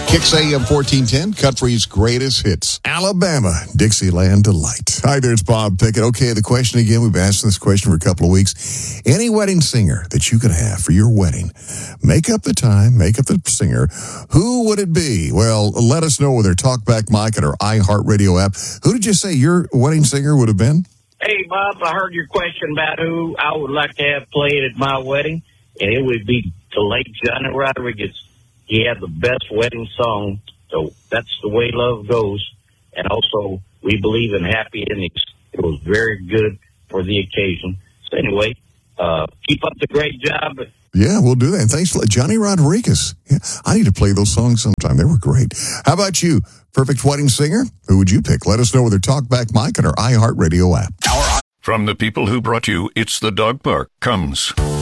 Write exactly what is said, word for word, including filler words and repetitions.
Kicks A M fourteen ten, country's greatest hits. Alabama, Dixieland Delight. Hi there, it's Bob Pickett. Okay, the question again, we've been asking this question for a couple of weeks. Any wedding singer that you could have for your wedding, make up the time, make up the singer. Who would it be? Well, let us know with our Talkback Mike at our iHeartRadio app. Who did you say your wedding singer would have been? Hey, Bob, I heard your question about who I would like to have played at my wedding, and it would be the late Johnny Rodriguez. He had the best wedding song, so that's the way love goes. And also, we believe in happy endings. It was very good for the occasion. So anyway, uh, keep up the great job. Yeah, we'll do that. And thanks, Johnny Rodriguez. Yeah, I need to play those songs sometime. They were great. How about you? Perfect wedding singer? Who would you pick? Let us know with our Talkback Mike and our iHeartRadio app. From the people who brought you It's the Dog Park comes...